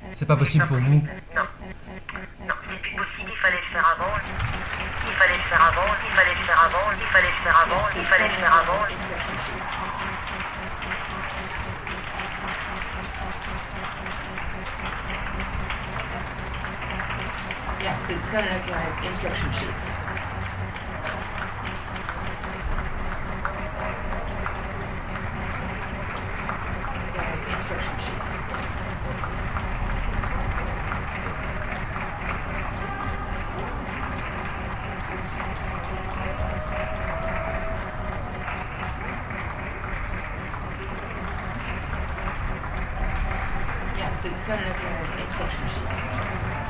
C'est pas possible pour vous? Non. Non, c'est plus possible, il fallait le faire avant. Il fallait le faire avant, il fallait le faire avant, il fallait le faire avant, il fallait le faire avant. Instruction sheets. Yeah, so it's got like instruction sheets. Yeah, instruction sheets. Yeah, so it's got like instruction sheets.